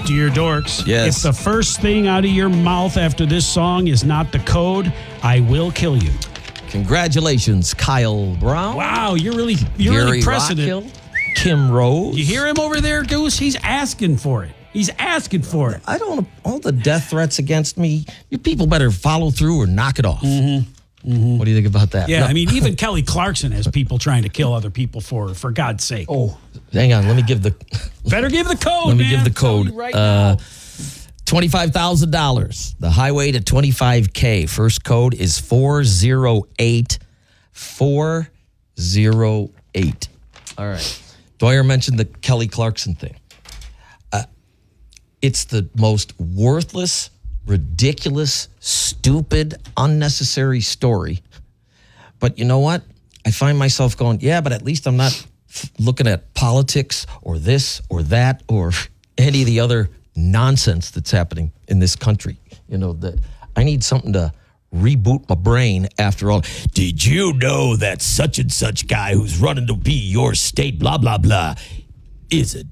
Dear Dorks, Yes. if the first thing out of your mouth after this song is not the code, I will kill you. Congratulations, Kyle Brown. Wow, you're really Gary pressing Rockhill, it. Kim Rose. You hear him over there, Goose? He's asking for it. He's asking for it. I don't. All the death threats against me. You people better follow through or knock it off. What do you think about that? Yeah, No. I mean, even Kelly Clarkson has people trying to kill other people for God's sake. Oh, hang on. Let me give the. Better give the code, Let me man. give the I'm telling code. you right now. $25,000. The highway to 25K. First code is 408. 408. All right. Dwyer mentioned the Kelly Clarkson thing. It's the most worthless, ridiculous, stupid, unnecessary story. But you know what? I find myself going, yeah, but at least I'm not looking at politics or this or that or any of the other nonsense that's happening in this country. You know, I need something to reboot my brain after all. Did you know that such and such guy who's running to be your state, blah, blah, blah, is a